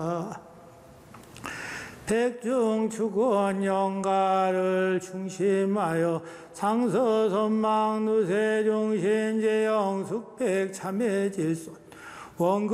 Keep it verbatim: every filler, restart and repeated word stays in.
백중축원 영가를 중심하여 상서선망 누세중신제영 숙백 참회질손 원금